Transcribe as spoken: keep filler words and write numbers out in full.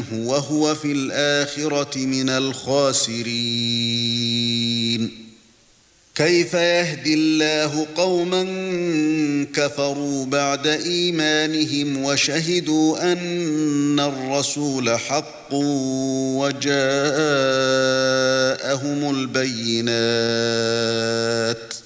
عنه وهو في الآخرة من الخاسرين كيف يهدي الله قوما كفروا بعد إيمانهم وشهدوا أن الرسول حق وجاءهم البينات